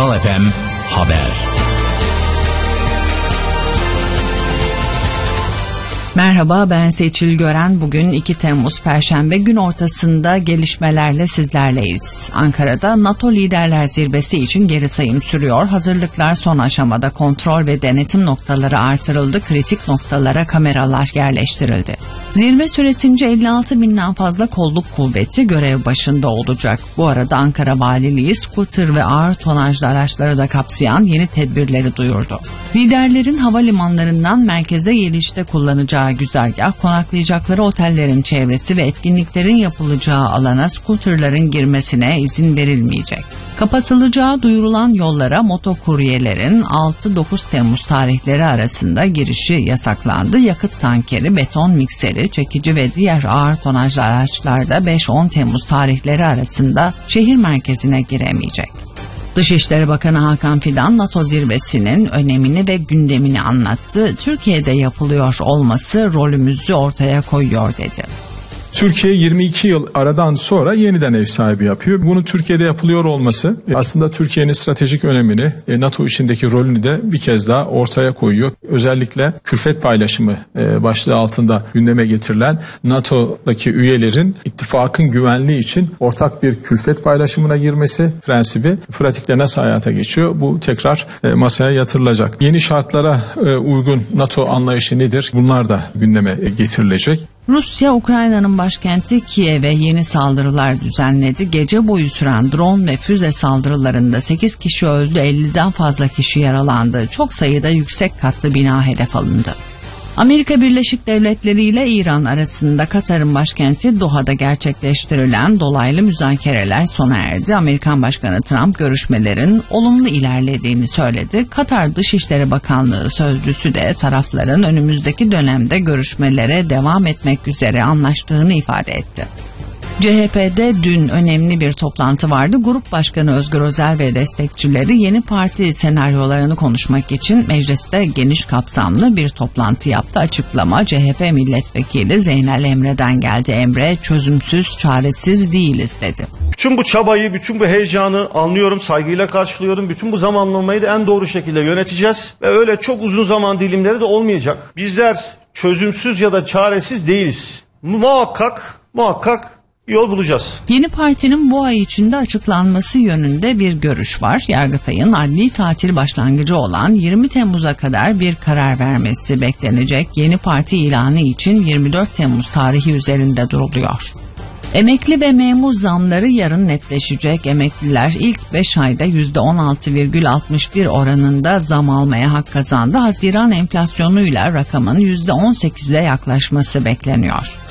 Kral FM Haber. Merhaba, ben Seçil Gören. Bugün 2 Temmuz Perşembe, gün ortasında gelişmelerle sizlerleyiz. Ankara'da NATO Liderler Zirvesi için geri sayım sürüyor. Hazırlıklar son aşamada, kontrol ve denetim noktaları artırıldı. Kritik noktalara kameralar yerleştirildi. Zirve süresince 56 binden fazla kolluk kuvveti görev başında olacak. Bu arada Ankara Valiliği scooter ve ağır tonajlı araçları da kapsayan yeni tedbirleri duyurdu. Liderlerin havalimanlarından merkeze gelişte kullanacağı güzergah, konaklayacakları otellerin çevresi ve etkinliklerin yapılacağı alana scooterların girmesine izin verilmeyecek. Kapatılacağı duyurulan yollara motokuryelerin 6-9 Temmuz tarihleri arasında girişi yasaklandı. Yakıt tankeri, beton mikseri, çekici ve diğer ağır tonajlı araçlarda 5-10 Temmuz tarihleri arasında şehir merkezine giremeyecek. Dışişleri Bakanı Hakan Fidan, NATO zirvesinin önemini ve gündemini anlattı. Türkiye'de yapılıyor olması rolümüzü ortaya koyuyor dedi. Türkiye 22 yıl aradan sonra yeniden ev sahibi yapıyor. Bunun Türkiye'de yapılıyor olması aslında Türkiye'nin stratejik önemini, NATO içindeki rolünü de bir kez daha ortaya koyuyor. Özellikle külfet paylaşımı başlığı altında gündeme getirilen NATO'daki üyelerin ittifakın güvenliği için ortak bir külfet paylaşımına girmesi prensibi pratikte nasıl hayata geçiyor? Bu tekrar masaya yatırılacak. Yeni şartlara uygun NATO anlayışı nedir? Bunlar da gündeme getirilecek. Rusya, Ukrayna'nın başkenti Kiev'e yeni saldırılar düzenledi. Gece boyu süren drone ve füze saldırılarında 8 kişi öldü, 50'den fazla kişi yaralandı. Çok sayıda yüksek katlı bina hedef alındı. Amerika Birleşik Devletleri ile İran arasında Katar'ın başkenti Doha'da gerçekleştirilen dolaylı müzakereler sona erdi. Amerikan Başkanı Trump görüşmelerin olumlu ilerlediğini söyledi. Katar Dışişleri Bakanlığı sözcüsü de tarafların önümüzdeki dönemde görüşmelere devam etmek üzere anlaştığını ifade etti. CHP'de dün önemli bir toplantı vardı. Grup Başkanı Özgür Özel ve destekçileri yeni parti senaryolarını konuşmak için mecliste geniş kapsamlı bir toplantı yaptı. Açıklama CHP milletvekili Zeynel Emre'den geldi. Emre, çözümsüz, çaresiz değiliz dedi. Bütün bu çabayı, bütün bu heyecanı anlıyorum, saygıyla karşılıyorum. Bütün bu zamanlamayı da en doğru şekilde yöneteceğiz ve öyle çok uzun zaman dilimleri de olmayacak. Bizler çözümsüz ya da çaresiz değiliz. Muhakkak yol bulacağız. Yeni partinin bu ay içinde açıklanması yönünde bir görüş var. Yargıtay'ın adli tatil başlangıcı olan 20 Temmuz'a kadar bir karar vermesi beklenecek. Yeni parti ilanı için 24 Temmuz tarihi üzerinde duruluyor. Emekli ve memur zamları yarın netleşecek. Emekliler ilk 5 ayda %16,61 oranında zam almaya hak kazandı. Haziran enflasyonuyla rakamın %18'e yaklaşması bekleniyor.